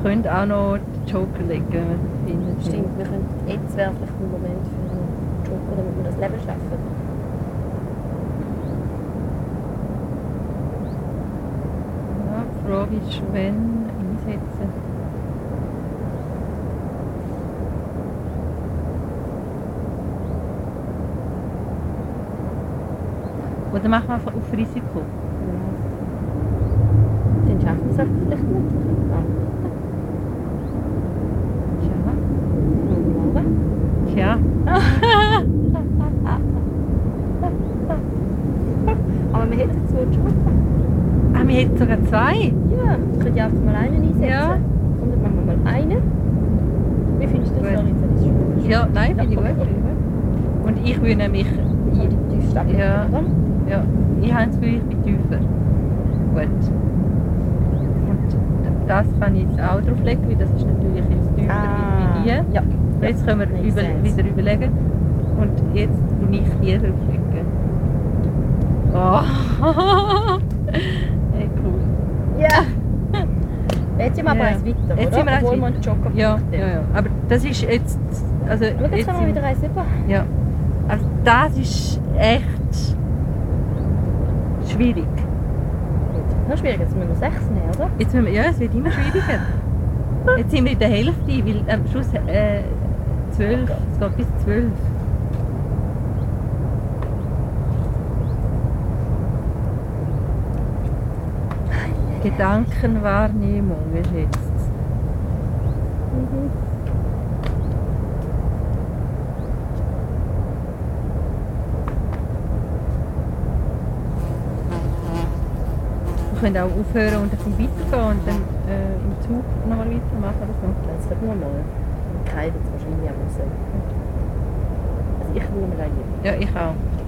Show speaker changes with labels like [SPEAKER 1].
[SPEAKER 1] können auch noch den Joker legen, wenn wir finden.
[SPEAKER 2] Stimmt, wir können, jetzt wäre vielleicht ein Moment für einen Joker, damit wir das Leben schaffen.
[SPEAKER 1] Ja, die Frage ist, wenn einsetzen. Oder machen wir einfach auf Risiko?
[SPEAKER 2] Dann schaffen wir es einfach vielleicht nicht.
[SPEAKER 1] Tja. Tja.
[SPEAKER 2] Aber wir hätten zwei Joker.
[SPEAKER 1] Ah, wir hätten sogar zwei?
[SPEAKER 2] Ja, ich könnte ja einfach mal einen einsetzen.
[SPEAKER 1] Ja.
[SPEAKER 2] Und dann machen wir mal einen. Wie findest du das,
[SPEAKER 1] Gut.
[SPEAKER 2] Lorenz? Das ist schön.
[SPEAKER 1] Ja, nein, finde ich
[SPEAKER 2] okay,
[SPEAKER 1] gut.
[SPEAKER 2] okay.
[SPEAKER 1] Und ich würde nämlich...
[SPEAKER 2] Die tiefste Abdeckung,
[SPEAKER 1] Ja.
[SPEAKER 2] oder?
[SPEAKER 1] Ja, ich habe das Gefühl, ich bin tiefer. Gut. Und das kann ich jetzt auch drauflegen, weil das ist natürlich jetzt tiefer wie die.
[SPEAKER 2] Ja.
[SPEAKER 1] Und jetzt können wir
[SPEAKER 2] Makes sense.
[SPEAKER 1] wieder überlegen. Und jetzt tue ich hier drauflegen. Oh. Hey, cool.
[SPEAKER 2] Ja. Jetzt sind wir aber
[SPEAKER 1] Ja.
[SPEAKER 2] eins weiter,
[SPEAKER 1] Jetzt
[SPEAKER 2] oder?
[SPEAKER 1] sind wir eins
[SPEAKER 2] Obwohl wir
[SPEAKER 1] weiter.
[SPEAKER 2] einen Joker
[SPEAKER 1] Ja,
[SPEAKER 2] brauchen.
[SPEAKER 1] ja, ja. Aber das ist jetzt... Also
[SPEAKER 2] Schau, jetzt
[SPEAKER 1] jetzt
[SPEAKER 2] haben wir
[SPEAKER 1] sind-
[SPEAKER 2] wieder eins über.
[SPEAKER 1] Ja. Also das ist echt schwierig.
[SPEAKER 2] Noch schwierig, jetzt müssen wir 6 nehmen, oder?
[SPEAKER 1] Jetzt müssen wir, ja, es wird immer schwieriger. Jetzt sind wir in der Hälfte, weil am Schluss 12, es geht bis 12. Gedankenwahrnehmung ist jetzt.
[SPEAKER 2] Mhm.
[SPEAKER 1] Wir können auch aufhören und ein bisschen weitergehen und dann im Zug noch mal weitermachen oder so.
[SPEAKER 2] Das sollten wir mal. Kai wird es wahrscheinlich auch sagen. Also ich schaue mal rein.
[SPEAKER 1] Ja, ich auch.